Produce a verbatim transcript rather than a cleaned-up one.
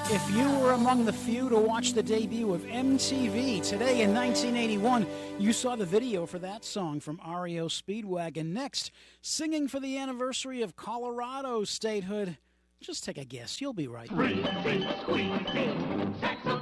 If you were among the few to watch the debut of M T V today in nineteen eighty-one, you saw the video for that song from R E O Speedwagon. Next, singing for the anniversary of Colorado's statehood. Just take a guess. You'll be right. Free, free, squeaky,